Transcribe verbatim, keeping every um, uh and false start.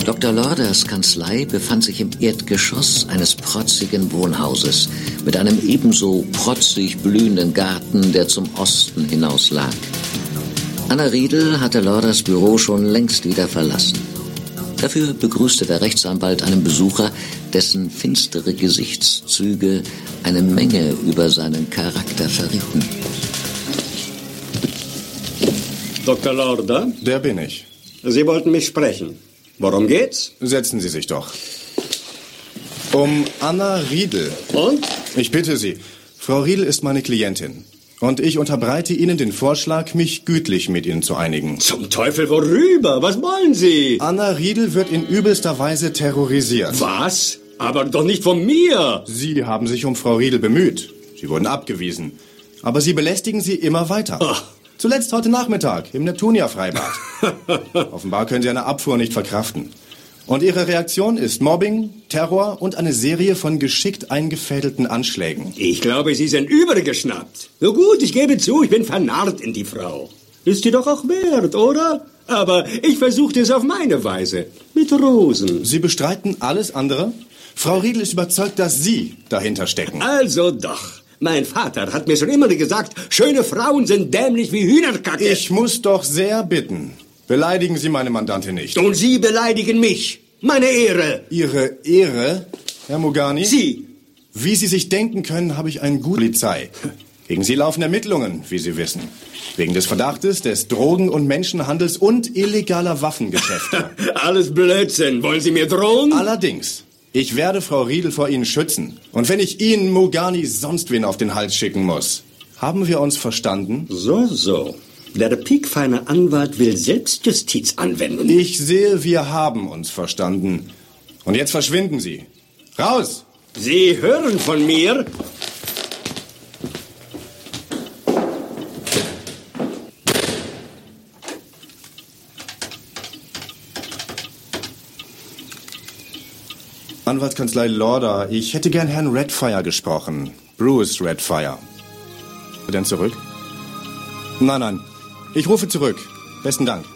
Doktor Lauders Kanzlei befand sich im Erdgeschoss eines protzigen Wohnhauses mit einem ebenso protzig blühenden Garten, der zum Osten hinaus lag. Anna Riedel hatte Lauders Büro schon längst wieder verlassen. Dafür begrüßte der Rechtsanwalt einen Besucher, dessen finstere Gesichtszüge eine Menge über seinen Charakter verrieten. Doktor Lauder? Der bin ich. Sie wollten mich sprechen. Worum geht's? Setzen Sie sich doch. Um Anna Riedel. Und? Ich bitte Sie. Frau Riedel ist meine Klientin. Und ich unterbreite Ihnen den Vorschlag, mich gütlich mit Ihnen zu einigen. Zum Teufel, worüber? Was wollen Sie? Anna Riedel wird in übelster Weise terrorisiert. Was? Aber doch nicht von mir. Sie haben sich um Frau Riedel bemüht. Sie wurden abgewiesen. Aber Sie belästigen sie immer weiter. Ach. Zuletzt heute Nachmittag im Neptunia-Freibad. Offenbar können Sie eine Abfuhr nicht verkraften. Und Ihre Reaktion ist Mobbing, Terror und eine Serie von geschickt eingefädelten Anschlägen. Ich glaube, Sie sind übergeschnappt. Na gut, ich gebe zu, ich bin vernarrt in die Frau. Ist die doch auch wert, oder? Aber ich versuchte es auf meine Weise. Mit Rosen. Sie bestreiten alles andere? Frau Riedel ist überzeugt, dass Sie dahinter stecken. Also doch. Mein Vater hat mir schon immer gesagt, schöne Frauen sind dämlich wie Hühnerkacke. Ich muss doch sehr bitten. Beleidigen Sie meine Mandantin nicht. Und Sie beleidigen mich. Meine Ehre. Ihre Ehre, Herr Mogani? Sie. Wie Sie sich denken können, habe ich eine gute Polizei. Gegen Sie laufen Ermittlungen, wie Sie wissen. Wegen des Verdachtes des Drogen- und Menschenhandels und illegaler Waffengeschäfte. Alles Blödsinn. Wollen Sie mir drohen? Allerdings. Ich werde Frau Riedel vor Ihnen schützen. Und wenn ich Ihnen, Mogani, sonst wen auf den Hals schicken muss. Haben wir uns verstanden? So, so. Der piekfeine Anwalt will Selbstjustiz anwenden. Ich sehe, wir haben uns verstanden. Und jetzt verschwinden Sie. Raus! Sie hören von mir. Anwaltskanzlei Lauder, ich hätte gern Herrn Redfire gesprochen. Bruce Redfire. Denn zurück? Nein, nein. Ich rufe zurück. Besten Dank.